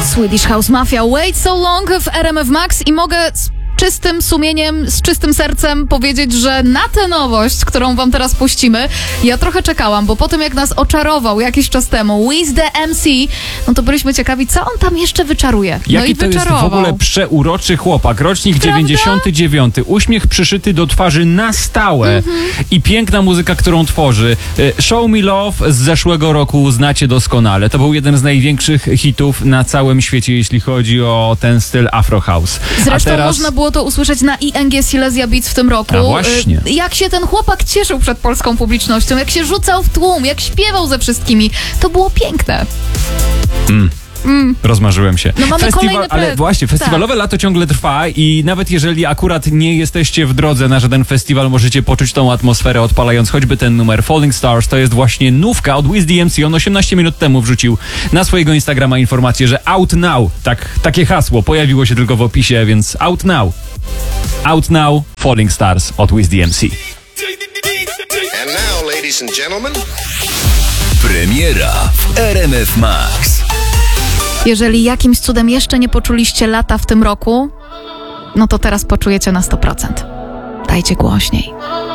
Swedish House Mafia, Wait So Long w RMF Max i mogę z czystym sumieniem, z czystym sercem powiedzieć, że na tę nowość, którą wam teraz puścimy, ja trochę czekałam, bo po tym jak nas oczarował jakiś czas temu Wiz the MC, no to byliśmy ciekawi, co on tam jeszcze wyczaruje. No Jaki i to jest w ogóle przeuroczy chłopak. Rocznik 99. Uśmiech przyszyty do twarzy na stałe i piękna muzyka, którą tworzy. Show Me Love z zeszłego roku znacie doskonale. To był jeden z największych hitów na całym świecie, jeśli chodzi o ten styl Afro House. Zresztą można było to usłyszeć na ING Silesia Beats w tym roku. A właśnie. Jak się ten chłopak cieszył przed polską publicznością, jak się rzucał w tłum, jak śpiewał ze wszystkimi. To było piękne. Rozmarzyłem się. No mamy ale właśnie, festiwalowe lato ciągle trwa i nawet jeżeli akurat nie jesteście w drodze na żaden festiwal, możecie poczuć tą atmosferę, odpalając choćby ten numer Falling Stars. To jest właśnie nówka od Wiz the MC. On 18 minut temu wrzucił na swojego Instagrama informację, że out now. Takie hasło pojawiło się tylko w opisie, więc out now. Out now, Falling Stars od Wiz the MC. And now, ladies and gentlemen, premiera w RMF Max. Jeżeli jakimś cudem jeszcze nie poczuliście lata w tym roku, no to teraz poczujecie na 100%. Dajcie głośniej.